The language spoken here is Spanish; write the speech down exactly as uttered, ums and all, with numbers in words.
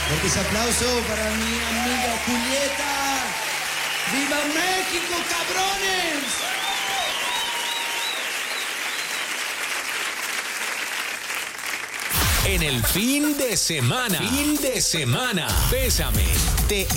Fuerte ese aplauso para mi amiga Julieta. ¡Viva México, cabrones! En el fin de semana, fin de semana, Bésame, te